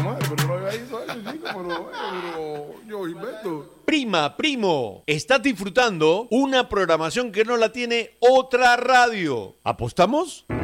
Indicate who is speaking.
Speaker 1: Madre, pero no había ido eso, chico, pero yo invento.
Speaker 2: Prima, primo, estás disfrutando una programación que no la tiene otra radio. ¿Apostamos?